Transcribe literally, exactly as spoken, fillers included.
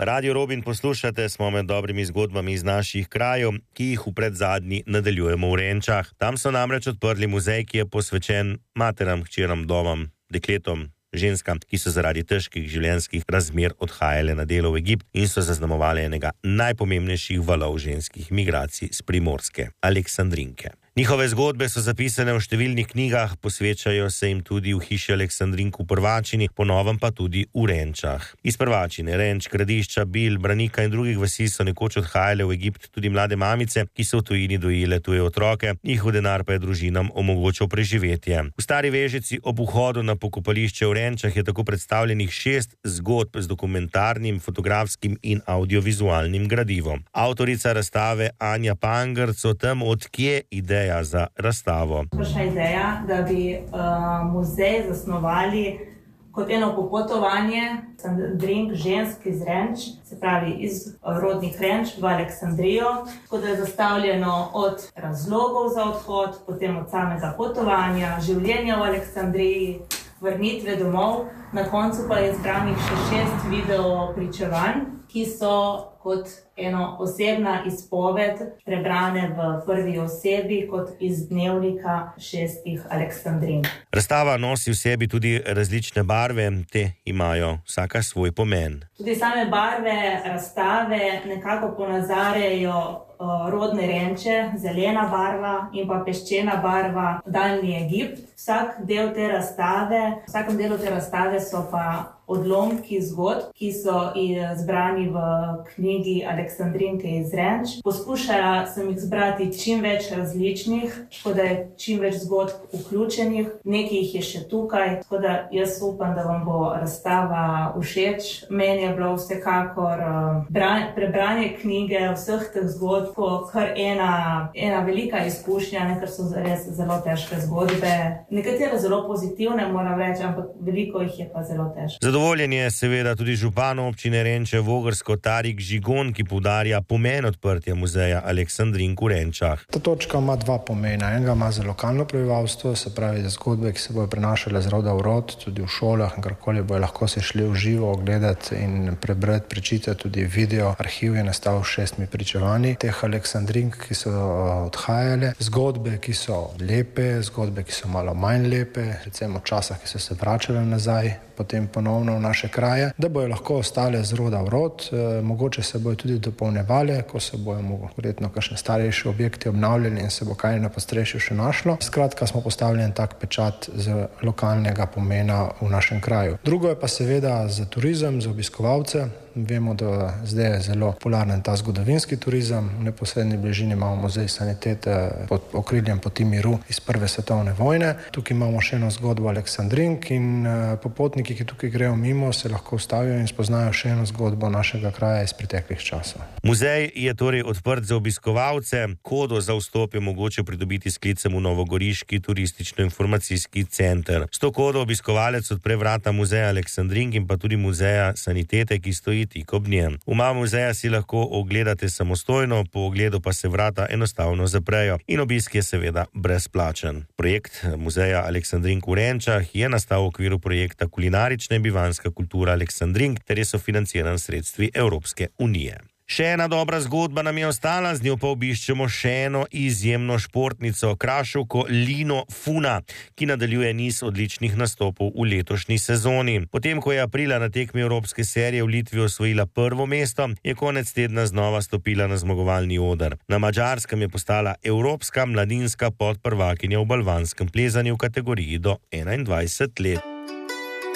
Radio Robin poslušate, smo med dobrimi zgodbami iz naših krajev, ki jih v predzadnji nadaljujemo v Renčah. Tam so namreč odprli muzej, ki je posvečen materam, hčeram, domam, dekletom, ženskam, ki so zaradi težkih življenjskih razmer odhajale na delo v Egipt in so zaznamovali enega najpomembnejših valov ženskih migracij s Primorske, Aleksandrinke. Njihove zgodbe so zapisane v številnih knjigah, posvečajo se jim tudi v hiši Aleksandrink v Prvačini, po novem pa tudi v Renčah. Iz Prvačine, Renč, Gradišča, Bil, Branika in drugih vasi so nekoč odhajale v Egipt tudi mlade mamice, ki so v tujini dojile tuje otroke, njihov denar pa je družinam omogočal preživetje. V Stari Vežici ob vhodu na pokopališče v Renčah je tako predstavljenih šest zgodb z dokumentarnim, fotografskim in audiovizualnim gradivom. Avtorica razstave Anja Pangrc o tem, odkje ideja za razstavo. Prišla ideja, da bi uh, muzej zasnovali kot eno popotovanje Aleksandrink žensk iz Renč, se pravi iz rodnih Renč v Aleksandrijo, tako da je zastavljeno od razlogov za odhod, potem od samega potovanja, življenja v Aleksandriji, vrnitve domov, na koncu pa je zbranih še šest video pričevanj, ki so kot eno osebna izpoved prebrane v prvi osebi kot iz dnevnika šestih Aleksandrink. Razstava nosi v sebi tudi različne barve, te imajo vsaka svoj pomen. Tudi same barve razstave nekako ponazarjajo rodne Renče, zelena barva in pa peščena barva, daljni Egipt. Vsak del te razstave, v vsakem delu te razstave so pa odlomki zgodb, ki so zbrani v knjigi Aleksandrinke iz Renč. Poskušala sem jih zbrati čim več različnih, tako da je čim več zgodb vključenih, nekaj jih je še tukaj, tako da jaz upam, da vam bo razstava všeč. Meni je bilo vsekakor uh, prebranje knjige vseh teh zgodb kar ena, ena velika izkušnja, ne, ker so res zelo težke zgodbe. Nekatere zelo pozitivne, moram reči, ampak veliko jih je pa zelo težko. Zadovoljen je seveda tudi župan občine Renče Vogrsko Tarik Žigon, ki poudarja pomen odprtja muzeja Aleksandrink v Renčah. Ta točka ima dva pomena. Enega ima za lokalno prebivalstvo, se pravi za zgodbe, ki se bojo prenašale z roda v rod, tudi v šolah in karkoli bojo lahko se šli v živo ogledati in prebrati, prečitati tudi video. Arhiv je nastal s šestimi pričevanji teh Aleksandrink, ki so odhajale. Zgodbe, ki so lepe, zgodbe, ki so malo manj lepe, recimo časa, ki so se vračale nazaj, potem ponovno v naše kraje, da bojo lahko ostale z roda v rod, e, mogoče se bojo tudi dopolnjevale, ko se bojo verjetno kakšne starejše objekti obnavljali in se bo kaj na podstrešju še našlo. Skratka, smo postavili en tak pečat z lokalnega pomena v našem kraju. Drugo je pa seveda za turizem, za obiskovalce. Vemo, da zdaj je zelo popularen ta zgodovinski turizem. V neposredni bližini imamo muzej sanitete pod okriljem Poti miru iz prve svetovne vojne. Tukaj imamo še eno zgodbo Aleksandrink in popotniki, ki tukaj grejo mimo, se lahko ustavijo in spoznajo še eno zgodbo našega kraja iz preteklih časov. Muzej je torej odprt za obiskovalce. Kodo za vstop je mogoče pridobiti s klicem v Novogoriški turistično-informacijski center. S to kodo obiskovalec odpre vrata muzeja Aleksandrink in pa tudi muzeja sanitete, ki stoji tik ob njem. Uma muzeja si lahko ogledate samostojno, po ogledu pa se vrata enostavno zaprejo in obisk je seveda brezplačen. Projekt muzeja Aleksandrink v Renčah je nastal v okviru projekta Kulinarična in bivanska kultura Aleksandrink, ter je sofinanciran sredstvi Evropske unije. Še ena dobra zgodba nam je ostala, z njo pa obiščemo še eno izjemno športnico, kraševko Lino Funa, ki nadaljuje niz odličnih nastopov v letošnji sezoni. Potem, ko je aprila na tekmi Evropske serije v Litvi osvojila prvo mesto, je konec tedna znova stopila na zmagovalni oder. Na Madžarskem je postala evropska mladinska podprvakinja v balvanskem plezanju v kategoriji do enaindvajset let.